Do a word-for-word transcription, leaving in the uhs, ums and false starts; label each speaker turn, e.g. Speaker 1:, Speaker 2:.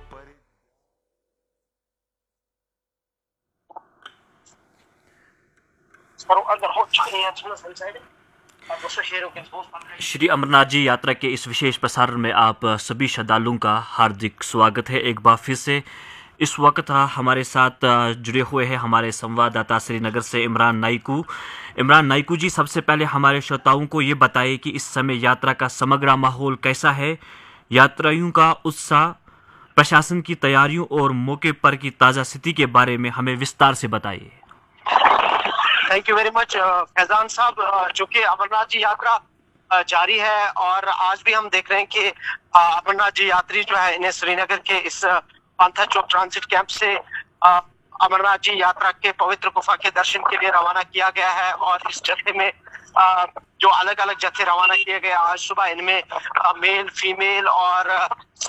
Speaker 1: श्री अमरनाथ जी यात्रा के इस विशेष प्रसारण में आप सभी श्रद्धालुओं का हार्दिक स्वागत है। एक बार फिर से इस वक्त हमारे साथ जुड़े हुए हैं हमारे संवाददाता श्रीनगर से इमरान नाइकू। इमरान नाइकू जी, सबसे पहले हमारे श्रोताओं को ये बताइए कि इस समय यात्रा का समग्र माहौल कैसा है, यात्रियों का उत्साह, प्रशासन की तैयारियों और मौके पर की ताज़ा स्थिति के बारे में हमें विस्तार से बताइए।
Speaker 2: Thank you very much Faizan साहब। जो कि अमरनाथ जी यात्रा uh, जारी है और आज भी हम देख रहे हैं कि uh, अमरनाथ जी यात्री जो है इन्हें श्रीनगर के इस पांथा चौक ट्रांजिट कैंप से uh, अमरनाथ जी यात्रा के पवित्र गुफा के दर्शन के लिए रवाना किया गया है। और इस जत्थे में uh, जो अलग अलग जत्थे रवाना किए गए आज सुबह, इनमें uh, मेल, फीमेल और uh,